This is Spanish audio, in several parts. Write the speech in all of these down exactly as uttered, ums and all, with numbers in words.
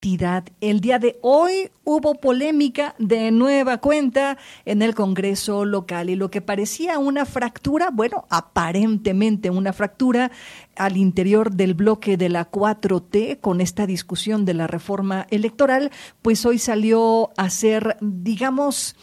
entidad. El día de hoy hubo polémica de nueva cuenta en el Congreso local y lo que parecía una fractura, bueno, aparentemente una fractura al interior del bloque de la cuatro T con esta discusión de la reforma electoral, pues hoy salió a ser, digamos,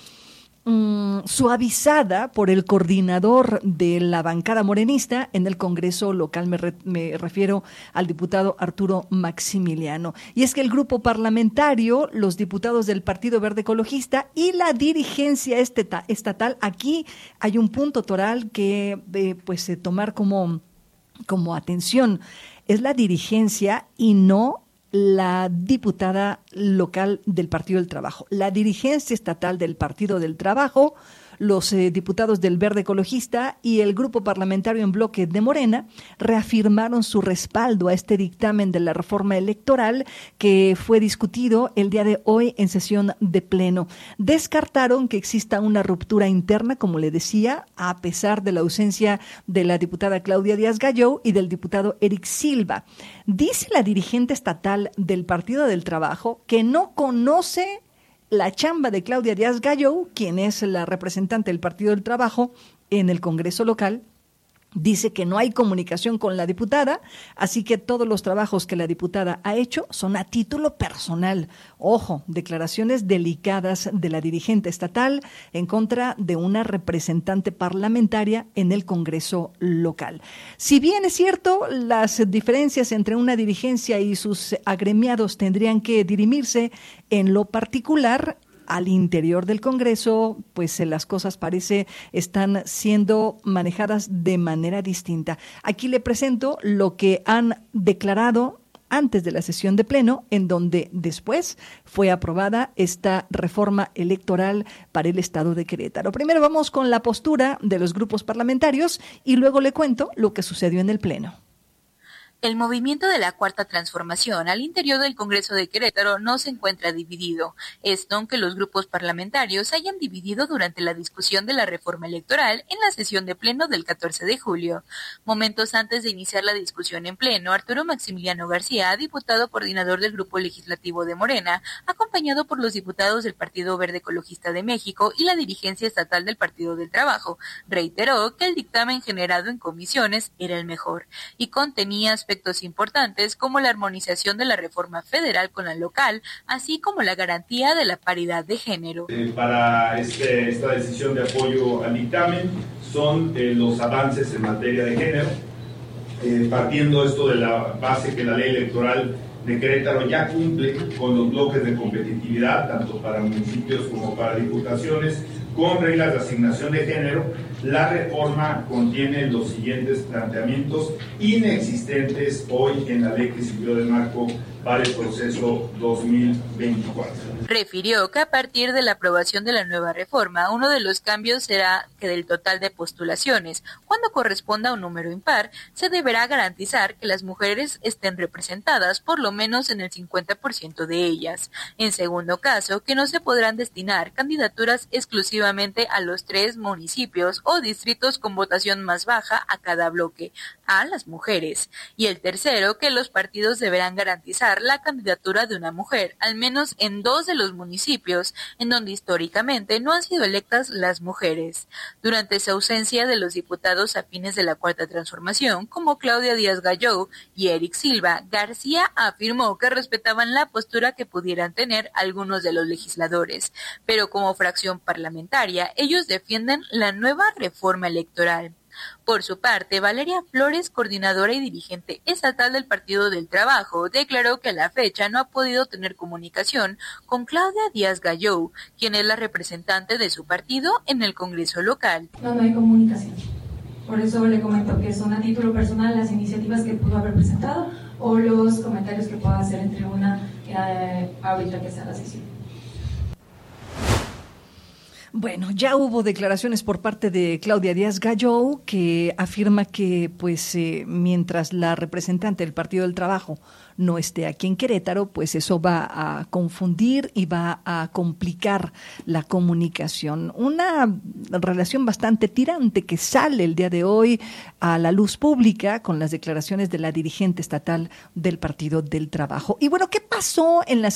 suavizada por el coordinador de la bancada morenista en el Congreso local, me, re, me refiero al diputado Arturo Maximiliano. Y es que el grupo parlamentario, los diputados del Partido Verde Ecologista y la dirigencia esteta, estatal, aquí hay un punto toral que eh, pues eh, tomar como, como atención, es la dirigencia y no la diputada local del Partido del Trabajo. La dirigencia estatal del Partido del Trabajo, los eh, diputados del Verde Ecologista y el grupo parlamentario en bloque de Morena reafirmaron su respaldo a este dictamen de la reforma electoral que fue discutido el día de hoy en sesión de pleno. Descartaron que exista una ruptura interna, como le decía, a pesar de la ausencia de la diputada Claudia Díaz Gallou y del diputado Eric Silva. Dice la dirigente estatal del Partido del Trabajo que no conoce la chamba de Claudia Díaz Gallou, quien es la representante del Partido del Trabajo en el Congreso local. Dice que no hay comunicación con la diputada, así que todos los trabajos que la diputada ha hecho son a título personal. Ojo, declaraciones delicadas de la dirigente estatal en contra de una representante parlamentaria en el Congreso local. Si bien es cierto, las diferencias entre una dirigencia y sus agremiados tendrían que dirimirse en lo particular, al interior del Congreso, pues las cosas parece están siendo manejadas de manera distinta. Aquí le presento lo que han declarado antes de la sesión de pleno, en donde después fue aprobada esta reforma electoral para el Estado de Querétaro. Primero vamos con la postura de los grupos parlamentarios y luego le cuento lo que sucedió en el pleno. El movimiento de la Cuarta Transformación al interior del Congreso de Querétaro no se encuentra dividido. Esto aunque los grupos parlamentarios se hayan dividido durante la discusión de la reforma electoral en la sesión de pleno del catorce de julio. Momentos antes de iniciar la discusión en pleno, Arturo Maximiliano García, diputado coordinador del Grupo Legislativo de Morena, acompañado por los diputados del Partido Verde Ecologista de México y la dirigencia estatal del Partido del Trabajo, reiteró que el dictamen generado en comisiones era el mejor y contenía aspectos importantes como la armonización de la reforma federal con la local, así como la garantía de la paridad de género. Eh, para este, esta decisión de apoyo al dictamen son eh, los avances en materia de género, eh, partiendo esto de la base que la ley electoral de Querétaro ya cumple con los bloques de competitividad, tanto para municipios como para diputaciones, con reglas de asignación de género. La reforma contiene los siguientes planteamientos inexistentes hoy en la ley que sirvió de marco para el proceso dos mil veinticuatro. Refirió que a partir de la aprobación de la nueva reforma, uno de los cambios será que del total de postulaciones, cuando corresponda a un número impar, se deberá garantizar que las mujeres estén representadas por lo menos en el cincuenta por ciento de ellas. En segundo caso, que no se podrán destinar candidaturas exclusivamente a los tres municipios o distritos con votación más baja a cada bloque, a las mujeres. Y el tercero, que los partidos deberán garantizar la candidatura de una mujer, al menos en dos de los municipios en donde históricamente no han sido electas las mujeres. Durante su ausencia de los diputados afines de la Cuarta Transformación, como Claudia Díaz Gallou y Eric Silva, García afirmó que respetaban la postura que pudieran tener algunos de los legisladores, pero como fracción parlamentaria, ellos defienden la nueva reforma electoral. Por su parte, Valeria Flores, coordinadora y dirigente estatal del Partido del Trabajo, declaró que a la fecha no ha podido tener comunicación con Claudia Díaz Gallou, quien es la representante de su partido en el Congreso local. No, no hay comunicación. Por eso le comento que son a título personal las iniciativas que pudo haber presentado o los comentarios que pueda hacer en tribuna eh, ahorita que sea la sesión. Bueno, ya hubo declaraciones por parte de Claudia Díaz Galló, que afirma que pues eh, mientras la representante del Partido del Trabajo no esté aquí en Querétaro, pues eso va a confundir y va a complicar la comunicación. Una relación bastante tirante que sale el día de hoy a la luz pública con las declaraciones de la dirigente estatal del Partido del Trabajo. Y bueno, ¿qué pasó en la